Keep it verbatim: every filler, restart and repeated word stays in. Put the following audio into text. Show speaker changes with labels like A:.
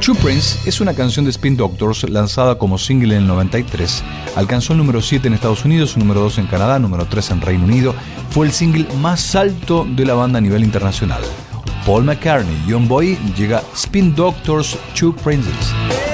A: Two Prince es una canción de Spin Doctors lanzada como single en el noventa y tres. Alcanzó el número siete en Estados Unidos, número dos en Canadá, número tres en Reino Unido. Fue el single más alto de la banda a nivel internacional. Paul McCartney y John Boy llega Spin Doctors Two Princes.